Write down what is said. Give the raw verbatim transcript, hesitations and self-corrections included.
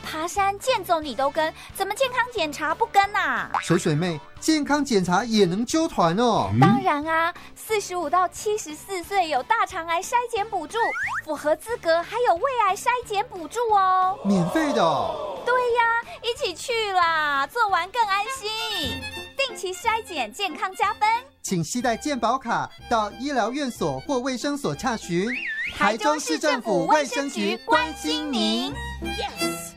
爬山、健走你都跟，怎么健康检查不跟啊？ 水水妹，健康检查也能揪团哦？ 当然啊，四十五到七十四岁有大肠癌筛检补助，符合资格还有胃癌筛检补助哦。 免费的哦？ 对呀，一起去啦，做完更安心。定期筛检，健康加分。 请携带健保卡到医疗院所或卫生所洽询。 台中市政府卫生局关心您。 Yes。